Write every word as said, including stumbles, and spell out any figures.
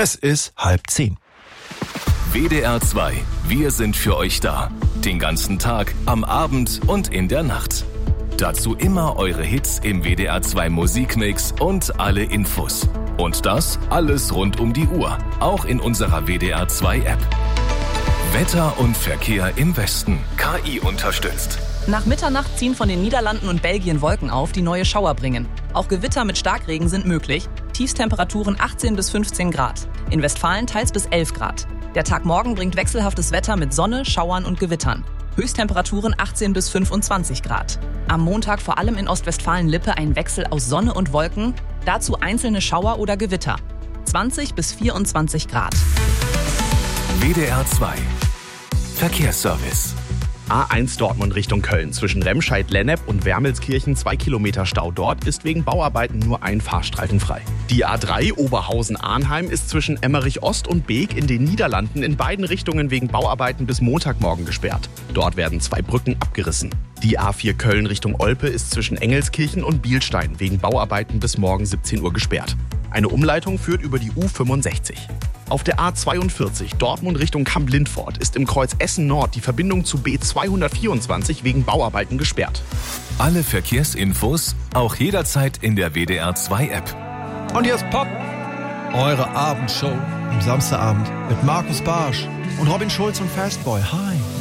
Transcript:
Es ist halb zehn. W D R zwei. Wir sind für euch da. Den ganzen Tag, am Abend und in der Nacht. Dazu immer eure Hits im W D R zwei Musikmix und alle Infos. Und das alles rund um die Uhr. Auch in unserer W D R zwei App. Wetter und Verkehr im Westen. K I unterstützt. Nach Mitternacht ziehen von den Niederlanden und Belgien Wolken auf, die neue Schauer bringen. Auch Gewitter mit Starkregen sind möglich. Tiefstemperaturen achtzehn bis fünfzehn Grad. In Westfalen teils bis elf Grad. Der Tag morgen bringt wechselhaftes Wetter mit Sonne, Schauern und Gewittern. Höchsttemperaturen achtzehn bis fünfundzwanzig Grad. Am Montag vor allem in Ostwestfalen-Lippe ein Wechsel aus Sonne und Wolken. Dazu einzelne Schauer oder Gewitter. zwanzig bis vierundzwanzig Grad. W D R zwei. Verkehrsservice. A eins Dortmund Richtung Köln. Zwischen Remscheid-Lennep und Wermelskirchen zwei Kilometer Stau. Dort ist wegen Bauarbeiten nur ein Fahrstreifen frei. Die A drei Oberhausen-Arnheim ist zwischen Emmerich-Ost und Beek in den Niederlanden in beiden Richtungen wegen Bauarbeiten bis Montagmorgen gesperrt. Dort werden zwei Brücken abgerissen. Die A vier Köln Richtung Olpe ist zwischen Engelskirchen und Bielstein wegen Bauarbeiten bis morgen siebzehn Uhr gesperrt. Eine Umleitung führt über die U fünfundsechzig. Auf der A zweiundvierzig Dortmund Richtung Kamp-Lindfort ist im Kreuz Essen Nord die Verbindung zu B zweihundertvierundzwanzig wegen Bauarbeiten gesperrt. Alle Verkehrsinfos auch jederzeit in der W D R zwei App. Und hier ist Pop, eure Abendshow am Samstagabend mit Markus Barsch und Robin Schulz und Fastboy. Hi.